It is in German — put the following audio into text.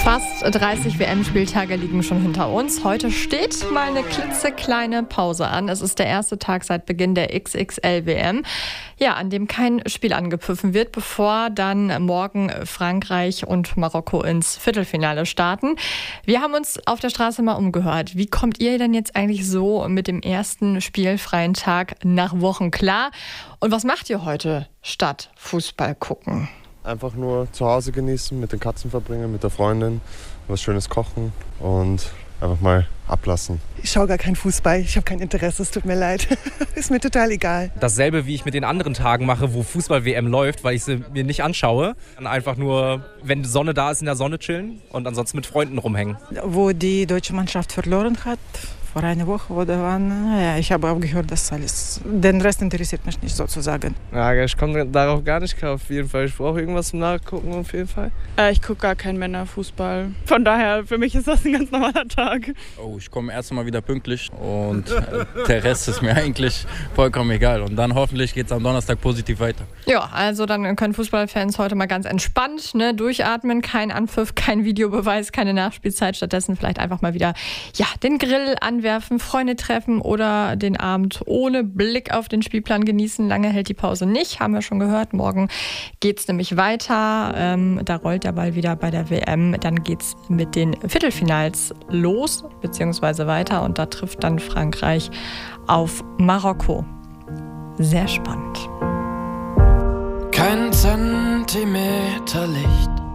Fast 30 WM-Spieltage liegen schon hinter uns. Heute steht mal eine klitzekleine Pause an. Es ist der erste Tag seit Beginn der XXL-WM, ja, an dem kein Spiel angepfiffen wird, bevor dann morgen Frankreich und Marokko ins Viertelfinale starten. Wir haben uns auf der Straße mal umgehört. Wie kommt ihr denn jetzt eigentlich so mit dem ersten spielfreien Tag nach Wochen klar? Und was macht ihr heute statt Fußball gucken? Einfach nur zu Hause genießen, mit den Katzen verbringen, mit der Freundin, was Schönes kochen und einfach mal ablassen. Ich schaue gar keinen Fußball, ich habe kein Interesse, es tut mir leid. Ist mir total egal. Dasselbe, wie ich mit den anderen Tagen mache, wo Fußball-WM läuft, weil ich sie mir nicht anschaue. Dann einfach nur, wenn Sonne da ist, in der Sonne chillen und ansonsten mit Freunden rumhängen. Wo die deutsche Mannschaft verloren hat, vor einer Woche oder wann, ja, ich habe aufgehört, das alles. Den Rest interessiert mich nicht sozusagen. Ja, ich komme darauf gar nicht klar, auf jeden Fall. Ich brauche irgendwas zum Nachgucken auf jeden Fall. Ich gucke gar keinen Männerfußball. Von daher, für mich ist das ein ganz normaler Tag. Oh, ich komme erst einmal wieder pünktlich und der Rest ist mir eigentlich vollkommen egal. Und dann hoffentlich geht es am Donnerstag positiv weiter. Ja, also dann können Fußballfans heute mal ganz entspannt durchatmen. Kein Anpfiff, kein Videobeweis, keine Nachspielzeit. Stattdessen vielleicht einfach mal wieder den Grill anwerfen, Freunde treffen oder den Abend ohne Blick auf den Spielplan genießen. Lange hält die Pause nicht, haben wir schon gehört. Morgen geht's nämlich weiter. Da rollt der Ball wieder bei der WM. Dann geht's mit den Viertelfinals los, beziehungsweise weiter. Und da trifft dann Frankreich auf Marokko. Sehr spannend. Kein Zentimeter Licht